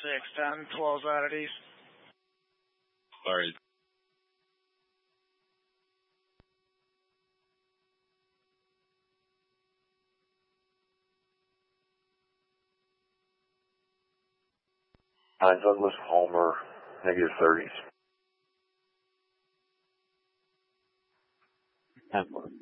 10, 12 out at east. All right. Douglas Palmer, -30s. 10-4.